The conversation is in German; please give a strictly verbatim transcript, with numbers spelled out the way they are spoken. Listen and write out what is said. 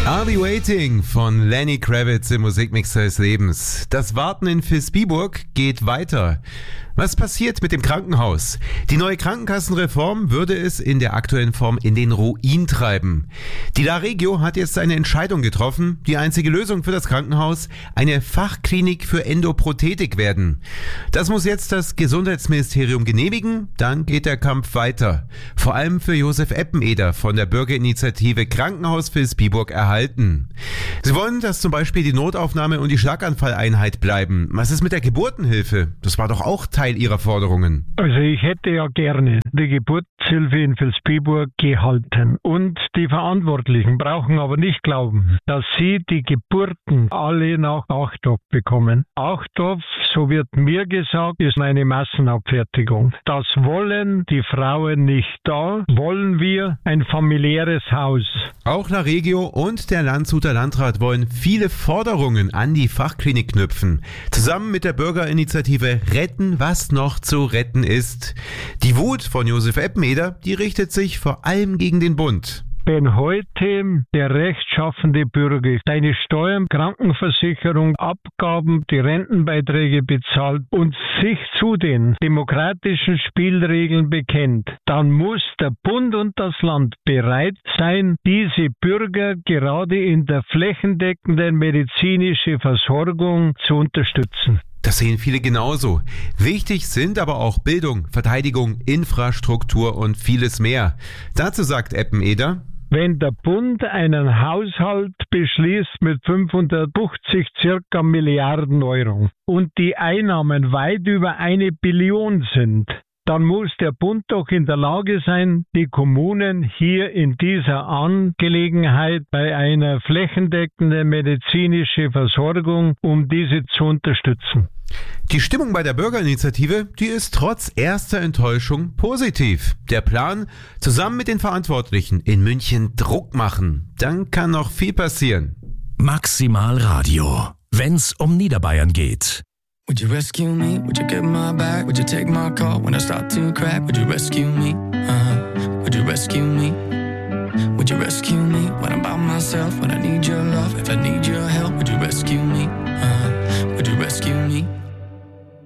I'll Be Waiting von Lenny Kravitz im Musikmix des Lebens. Das Warten in Vilsbiburg geht weiter. Was passiert mit dem Krankenhaus? Die neue Krankenkassenreform würde es in der aktuellen Form in den Ruin treiben. Die La Regio hat jetzt eine Entscheidung getroffen. Die einzige Lösung für das Krankenhaus: eine Fachklinik für Endoprothetik werden. Das muss jetzt das Gesundheitsministerium genehmigen, dann geht der Kampf weiter. Vor allem für Josef Eppeneder von der Bürgerinitiative Krankenhaus Vilsbiburg erhalten. Sie wollen, dass zum Beispiel die Notaufnahme und die Schlaganfalleinheit bleiben. Was ist mit der Geburtenhilfe? Das war doch auch Teil ihrer Forderungen. Also ich hätte ja gerne die Geburtshilfe in Vilsbiburg gehalten. Und die Verantwortlichen brauchen aber nicht glauben, dass sie die Geburten alle nach Achdorf bekommen. Achdorf, so wird mir gesagt, ist eine Massenabfertigung. Das wollen die Frauen nicht. Da wollen wir ein familiäres Haus. Auch La Regio und der Landshuter Landrat wollen viele Forderungen an die Fachklinik knüpfen. Zusammen mit der Bürgerinitiative Retten, was noch zu retten ist. Die Wut von Josef Eppeneder, die richtet sich vor allem gegen den Bund. Wenn heute der rechtschaffende Bürger seine Steuern, Krankenversicherung, Abgaben, die Rentenbeiträge bezahlt und sich zu den demokratischen Spielregeln bekennt, dann muss der Bund und das Land bereit sein, diese Bürger gerade in der flächendeckenden medizinischen Versorgung zu unterstützen. Das sehen viele genauso. Wichtig sind aber auch Bildung, Verteidigung, Infrastruktur und vieles mehr. Dazu sagt Eppeneder: Wenn der Bund einen Haushalt beschließt mit fünfhundertfünfzig circa Milliarden Euro und die Einnahmen weit über eine Billion sind, dann muss der Bund doch in der Lage sein, die Kommunen hier in dieser Angelegenheit bei einer flächendeckenden medizinischen Versorgung, um diese zu unterstützen. Die Stimmung bei der Bürgerinitiative, die ist trotz erster Enttäuschung positiv. Der Plan: zusammen mit den Verantwortlichen in München Druck machen. Dann kann noch viel passieren. Maximal Radio, wenn's um Niederbayern geht. Would you rescue me? Would you get my back? Would you take my call when I start to crack? Would you rescue me? Uh-huh. Would you rescue me? Would you rescue me when I'm by myself? When I need your love, if I need your help, would you rescue me?